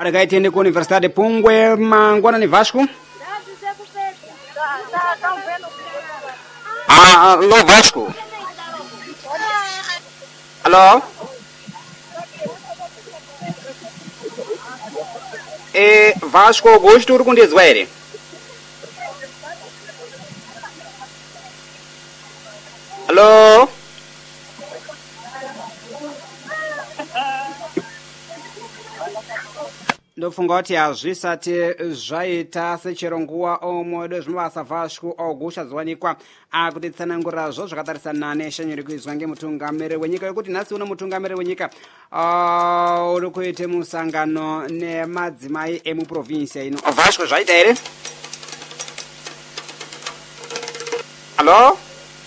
Regaitende com a Universidade de Pungwe, Manguana Vasco. Alô, Vasco. Alô? Vasco Augusto com Deswere. Alô? Ndofungoti azvisati zvaita sechironguwa omwe dozvimabasa Vasco Augusto azowanikwa akutitsanangurazvo zvakatarisana neshanyo rikuizwa ngemutungamiri wenyika yokuti nhasi uno mutungamiri wenyika uri kuite musangano nemadzimai emuprovinsia ino. Vasco zvaita here? Allo?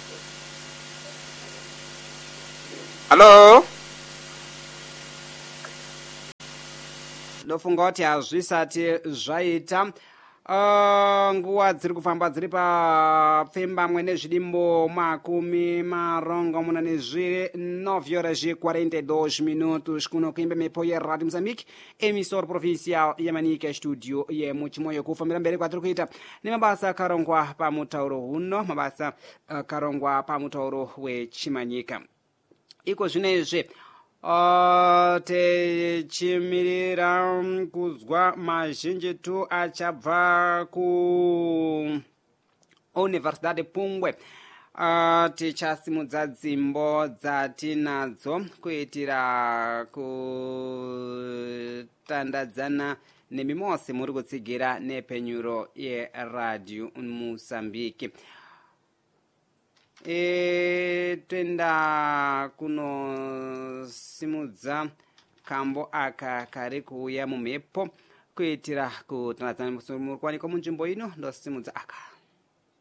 Allo? Ndofunga kuti hazvisati zvaita nguva dziri kufamba dziri papfembamwe nezvidimbo makumi marongo muna nezviri 9:42 minutos kuno kuimba mepo yeRadio Mozambique emisora provincial yemanika studio yemuchimoyo kufambira mberi kwatiri kuita nemabasa akarongwa pamutauro huno, mabasa akarongwa pamutauro wechimanyika. Iko zvinezve techimirira kuzwa mazhinjitu achabva ku Universidade Pungwe. Tichasimudza dzimbo dzatinadzo kuitira kutandadzana nemimosi muri kutsigira nepenyuro yeRadio Mozambique. Tenda kunosimudza kambo aka kari kuuya mumhepo kuitira kutandadzana muri kuwanikwa munzvimbo ino. Ndosimudza aka.